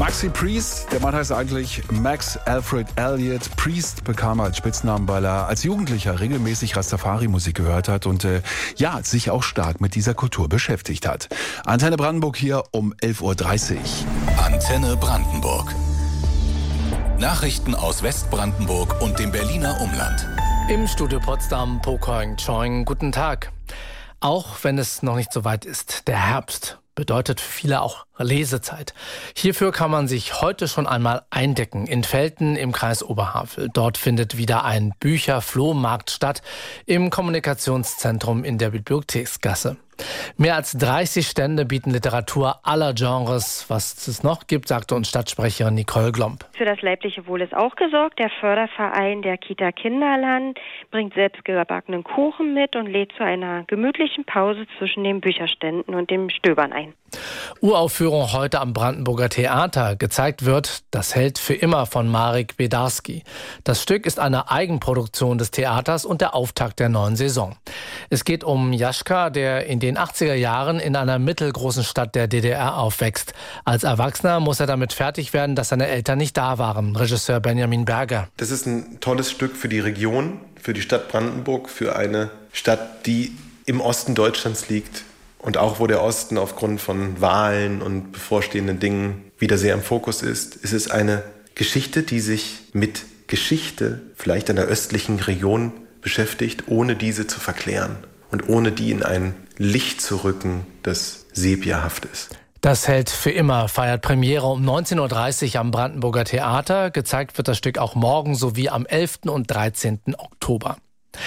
Maxi Priest, der Mann heißt eigentlich Max Alfred Elliott. Priest bekam als Spitznamen, weil er als Jugendlicher regelmäßig Rastafari-Musik gehört hat und sich auch stark mit dieser Kultur beschäftigt hat. Antenne Brandenburg hier um 11.30 Uhr. Antenne Brandenburg. Nachrichten aus Westbrandenburg und dem Berliner Umland. Im Studio Potsdam, Pokoing Choing, guten Tag. Auch wenn es noch nicht so weit ist, der Herbst bedeutet für viele auch Lesezeit. Hierfür kann man sich heute schon einmal eindecken in Velten im Kreis Oberhavel. Dort findet wieder ein Bücherflohmarkt statt im Kommunikationszentrum in der Bibliotheksgasse. Mehr als 30 Stände bieten Literatur aller Genres. Was es noch gibt, sagte uns Stadtsprecherin Nicole Glomb. Für das leibliche Wohl ist auch gesorgt. Der Förderverein der Kita Kinderland bringt selbstgebackenen Kuchen mit und lädt zu einer gemütlichen Pause zwischen den Bücherständen und dem Stöbern ein. Uraufführung heute am Brandenburger Theater. Gezeigt wird Das Hält für immer von Marek Bedarski. Das Stück ist eine Eigenproduktion des Theaters und der Auftakt der neuen Saison. Es geht um Jaschka, der in den 80er Jahren in einer mittelgroßen Stadt der DDR aufwächst. Als Erwachsener muss er damit fertig werden, dass seine Eltern nicht da waren. Regisseur Benjamin Berger. Das ist ein tolles Stück für die Region, für die Stadt Brandenburg, für eine Stadt, die im Osten Deutschlands liegt. Und auch wo der Osten aufgrund von Wahlen und bevorstehenden Dingen wieder sehr im Fokus ist, ist es eine Geschichte, die sich mit Geschichte vielleicht einer östlichen Region beschäftigt, ohne diese zu verklären und ohne die in ein Licht zu rücken, das sepiahaft ist. Das Hält für immer feiert Premiere um 19.30 Uhr am Brandenburger Theater. Gezeigt wird das Stück auch morgen sowie am 11. und 13. Oktober.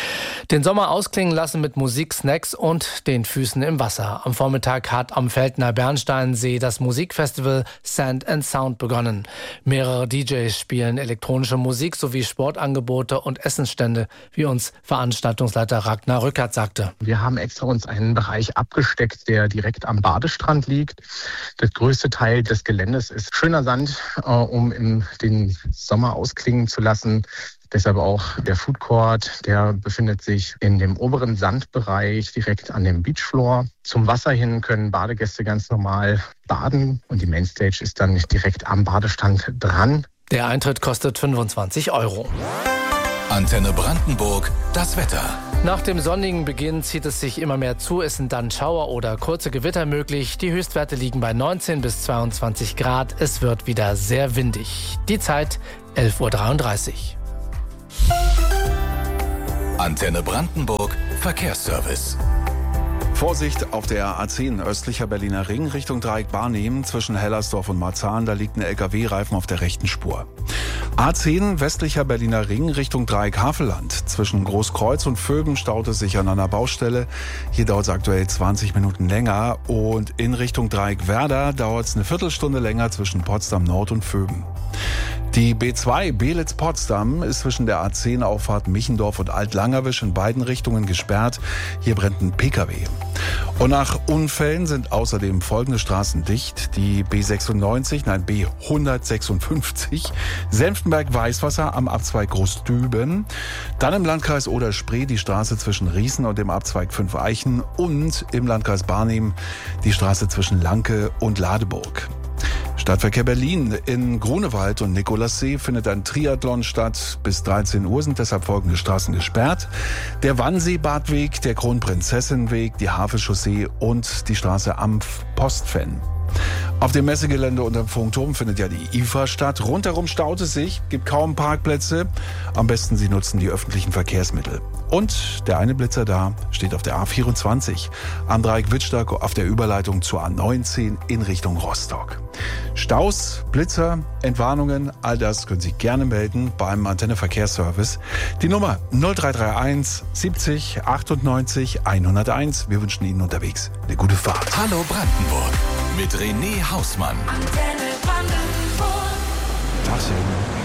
Den Sommer ausklingen lassen mit Musik, Snacks und den Füßen im Wasser. Am Vormittag hat am Veltener Bernsteinsee das Musikfestival Sand and Sound begonnen. Mehrere DJs spielen elektronische Musik sowie Sportangebote und Essensstände, wie uns Veranstaltungsleiter Ragnar Rückert sagte. Wir haben extra uns einen Bereich abgesteckt, der direkt am Badestrand liegt. Der größte Teil des Geländes ist schöner Sand, um den Sommer ausklingen zu lassen. Deshalb auch der Food Court, der befindet sich in dem oberen Sandbereich direkt an dem Beachfloor. Zum Wasser hin können Badegäste ganz normal baden und die Mainstage ist dann direkt am Badestrand dran. Der Eintritt kostet 25 €. Antenne Brandenburg, das Wetter. Nach dem sonnigen Beginn zieht es sich immer mehr zu. Es sind dann Schauer oder kurze Gewitter möglich. Die Höchstwerte liegen bei 19 bis 22 Grad. Es wird wieder sehr windig. Die Zeit 11.33 Uhr. Antenne Brandenburg, Verkehrsservice. Vorsicht auf der A10 östlicher Berliner Ring Richtung Dreieck Barnim zwischen Hellersdorf und Marzahn. Da liegt ein LKW-Reifen auf der rechten Spur. A10 westlicher Berliner Ring Richtung Dreieck Havelland. Zwischen Großkreuz und Vöben staut es sich an einer Baustelle. Hier dauert es aktuell 20 Minuten länger. Und in Richtung Dreieck Werder dauert es eine Viertelstunde länger zwischen Potsdam Nord und Vöben. Die B2 Belitz-Potsdam ist zwischen der A10-Auffahrt Michendorf und Alt-Langerwisch in beiden Richtungen gesperrt. Hier brennt ein PKW. Und nach Unfällen sind außerdem folgende Straßen dicht. Die B156 Senftenberg-Weißwasser am Abzweig Großdüben. Dann im Landkreis Oder-Spree die Straße zwischen Riesen und dem Abzweig 5 Eichen. Und im Landkreis Barnim die Straße zwischen Lanke und Ladeburg. Stadtverkehr Berlin. In Grunewald und Nikolassee findet ein Triathlon statt. Bis 13 Uhr sind deshalb folgende Straßen gesperrt. Der Wannsee-Badweg, der Kronprinzessin-Weg, die Havelchaussee und die Straße am Postfen. Auf dem Messegelände unterm Funkturm findet ja die IFA statt. Rundherum staut es sich, gibt kaum Parkplätze. Am besten Sie nutzen die öffentlichen Verkehrsmittel. Und der eine Blitzer da steht auf der A24 am Dreieck Wittstock auf der Überleitung zur A19 in Richtung Rostock. Staus, Blitzer, Entwarnungen, all das können Sie gerne melden beim Antenne Verkehrsservice. Die Nummer 0331 70 98 101. Wir wünschen Ihnen unterwegs eine gute Fahrt. Hallo Brandenburg mit René Hausmann. Antenne Brandenburg. Tagchen.